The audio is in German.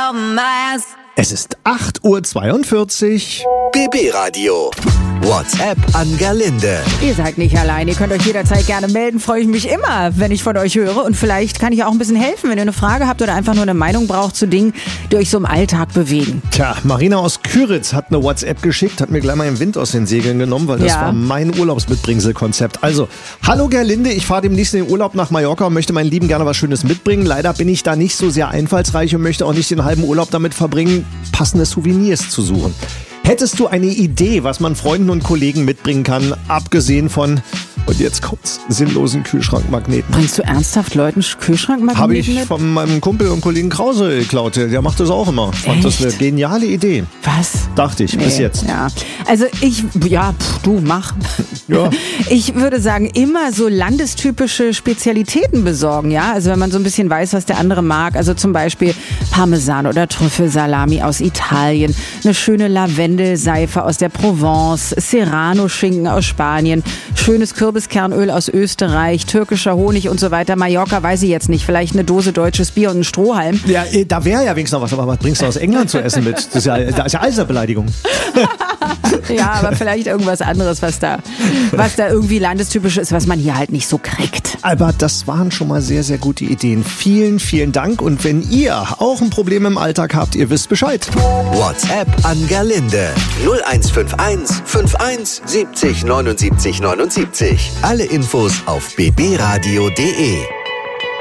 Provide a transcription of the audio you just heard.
Es ist 8:42 Uhr. BB Radio. WhatsApp an Gerlinde. Ihr seid nicht allein, ihr könnt euch jederzeit gerne melden, freue ich mich immer, wenn ich von euch höre und vielleicht kann ich auch ein bisschen helfen, wenn ihr eine Frage habt oder einfach nur eine Meinung braucht zu Dingen, die euch so im Alltag bewegen. Tja, Marina aus Küritz hat eine WhatsApp geschickt, hat mir gleich mal den Wind aus den Segeln genommen, weil das war mein Urlaubsmitbringselkonzept. Also, hallo Gerlinde, ich fahre demnächst in den Urlaub nach Mallorca und möchte meinen Lieben gerne was Schönes mitbringen. Leider bin ich da nicht so sehr einfallsreich und möchte auch nicht den halben Urlaub damit verbringen, passende Souvenirs zu suchen. Hättest du eine Idee, was man Freunden und Kollegen mitbringen kann, abgesehen von, und jetzt kommt's, sinnlosen Kühlschrankmagneten? Bringst du ernsthaft Leuten Kühlschrankmagneten Habe ich mit? von meinem Kumpel und Kollegen Krause geklaut. Der macht das auch immer. Fand das eine geniale Idee. Was? Dachte ich, bis jetzt. Ja. Also du mach. Ja. Ich würde sagen, immer so landestypische Spezialitäten besorgen, ja. Also wenn man so ein bisschen weiß, was der andere mag. Also zum Beispiel Parmesan oder Trüffelsalami aus Italien, eine schöne Lavendelseife aus der Provence, Serrano-Schinken aus Spanien, schönes Kürbiskernöl aus Österreich, türkischer Honig und so weiter. Mallorca weiß ich jetzt nicht. Vielleicht eine Dose deutsches Bier und einen Strohhalm. Ja, da wäre ja wenigstens noch was. Aber was bringst du aus England zu essen mit? Da ist ja alles eine Beleidigung. Ja, aber vielleicht irgendwas anderes, was da irgendwie landestypisch ist, was man hier halt nicht so kriegt. Aber das waren schon mal sehr, sehr gute Ideen. Vielen, vielen Dank. Und wenn ihr auch ein Problem im Alltag habt, ihr wisst Bescheid. WhatsApp an Gerlinde. 0151 51 70 79 79. Alle Infos auf bbradio.de.